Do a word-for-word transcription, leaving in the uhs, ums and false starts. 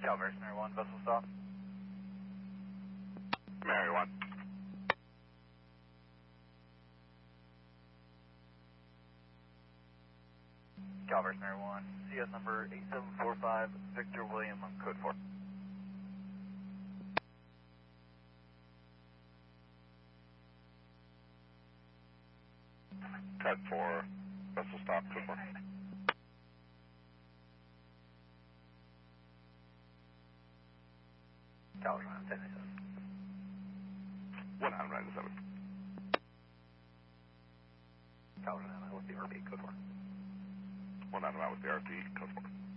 Calvary, Mary one, vessel stop. Mary one. Calvary, Mary one, C S number eight seven four five, Victor William, code four. Code four, vessel stop, code four. Calvary, one ten ninety-seven. one ninety-seven. Calvary, nine with the R P, code four. one ninety-nine with the R T, code four.